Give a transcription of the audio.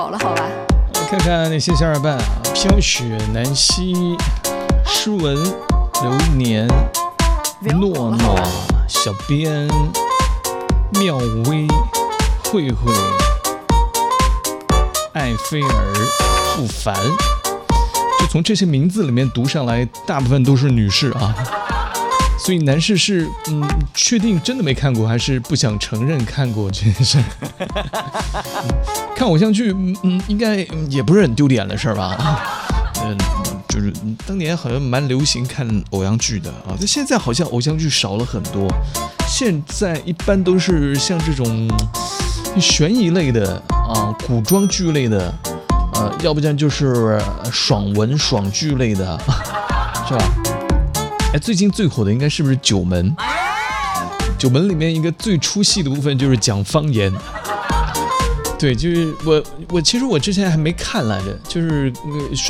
好了，好吧。 来看看那些小伙伴啊，飘雪、南希、诗文、流年、诺诺、小编、妙微、慧慧、艾菲尔、不凡，就从这些名字里面读上来，大部分都是女士啊。所以男士是确定真的没看过，还是不想承认看过这件事？看偶像剧，应该也不是很丢脸的事儿吧？就是当年好像蛮流行看偶像剧的啊，但现在好像偶像剧少了很多，现在一般都是像这种悬疑类的啊、古装剧类的，要不然就是爽文爽剧类的，是吧？哎，最近最火的应该是不是《九门》？《九门》里面一个最出戏的部分就是讲方言。对，就是我其实我之前还没看来着，就是